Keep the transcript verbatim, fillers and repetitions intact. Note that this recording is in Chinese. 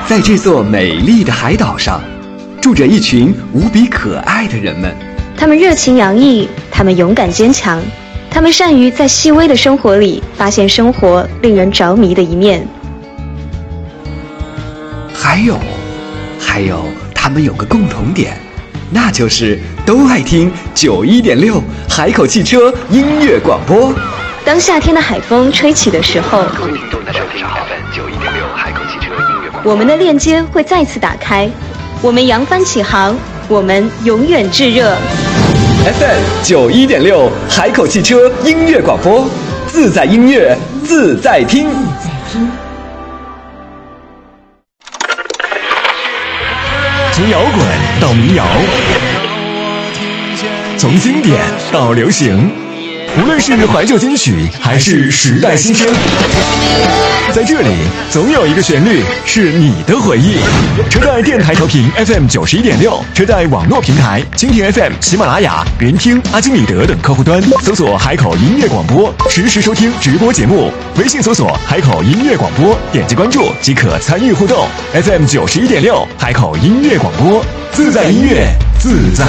在这座美丽的海岛上，住着一群无比可爱的人们。 他们热情洋溢，他们勇敢坚强，他们善于在细微的生活里发现生活令人着迷的一面。 还有，还有，他们有个共同点，那就是都爱听九一点六海口汽车音乐广播。 当夏天的海风吹起的时候，我们的链接会再次打开，我们扬帆起航，我们永远炙热。 F M 九一点六海口汽车音乐广播，自在音乐，自在听。 从摇滚到民谣，从经典到流行，无论是怀旧金曲还是时代新声，在这里总有一个旋律是你的回忆。车载电台调频 F M 九十一点六，车载网络平台蜻蜓 F M、喜马拉雅、云听、阿基米德等客户端搜索海口音乐广播，实时收听直播节目。微信搜索海口音乐广播，点击关注即可参与互动。F M 九十一点六，海口音乐广播，自在音乐，自在